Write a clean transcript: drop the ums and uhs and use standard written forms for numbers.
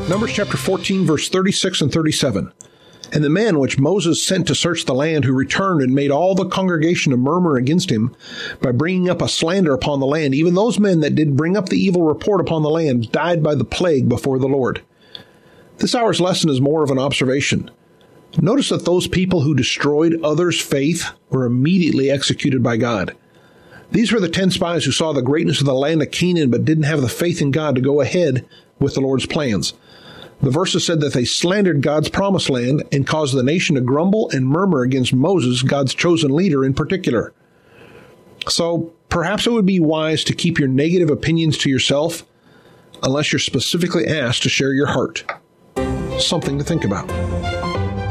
Numbers chapter 14, verse 36 and 37. And the men which Moses sent to search the land, who returned and made all the congregation to murmur against him by bringing up a slander upon the land, even those men that did bring up the evil report upon the land, died by the plague before the Lord. This hour's lesson is more of an observation. Notice that those people who destroyed others' faith were immediately executed by God. These were the 10 spies who saw the greatness of the land of Canaan but didn't have the faith in God to go ahead with the Lord's plans. The verses said that they slandered God's promised land and caused the nation to grumble and murmur against Moses, God's chosen leader in particular. So perhaps it would be wise to keep your negative opinions to yourself unless you're specifically asked to share your heart. Something to think about.